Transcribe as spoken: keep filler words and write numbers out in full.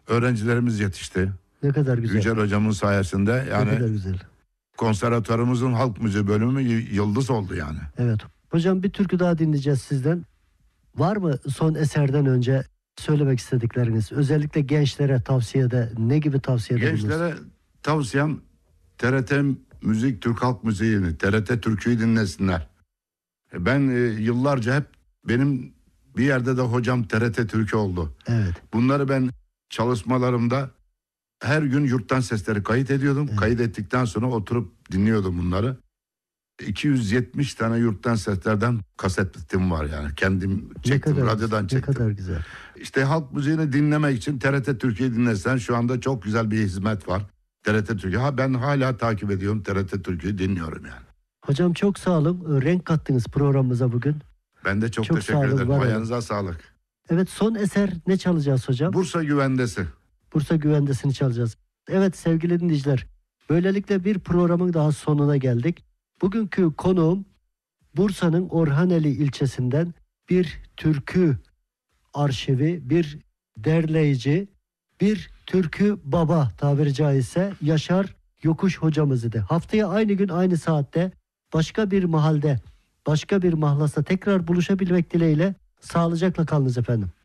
öğrencilerimiz yetişti. Ne kadar güzel. Yücel hocamın sayesinde yani ne kadar güzel. konservatuarımızın halk müziği bölümü y- yıldız oldu yani. Evet. Hocam bir türkü daha dinleyeceğiz sizden. Var mı son eserden önce söylemek istedikleriniz? Özellikle gençlere tavsiyede ne gibi tavsiyede bulunursunuz? Gençlere tavsiyem T R T Müzik, Türk Halk Müziği'ni, T R T Türkü'yü dinlesinler. Ben e, yıllarca hep benim bir yerde de hocam T R T Türkü oldu. Evet. Bunları ben çalışmalarımda her gün yurttan sesleri kayıt ediyordum. Evet. Kayıt ettikten sonra oturup dinliyordum bunları. iki yüz yetmiş tane yurttan seslerden kasetim var yani. Kendim çektim, ne kadar, radyodan ne çektim. Ne kadar güzel. İşte halk müziğini dinlemek için T R T Türkiye'yi dinlesen şu anda çok güzel bir hizmet var. T R T Türkiye. Ha ben hala takip ediyorum, T R T Türkiye'yi dinliyorum yani. Hocam çok sağ olun. Renk kattınız programımıza bugün. Ben de çok, Çok teşekkür sağ olun, ederim. var olun. Ayağınıza sağlık. Evet, son eser ne çalacağız hocam? Bursa Güvendesi. Bursa Güvendesi'ni çalacağız. Evet sevgili dinleyiciler, böylelikle bir programın daha sonuna geldik. Bugünkü konuğum Bursa'nın Orhaneli ilçesinden bir türkü arşivi, bir derleyici, bir türkü baba tabiri caizse Yaşar Yokuş hocamız idi. Haftaya aynı gün aynı saatte başka bir mahalde, başka bir mahlasta tekrar buluşabilmek dileğiyle sağlıcakla kalınız efendim.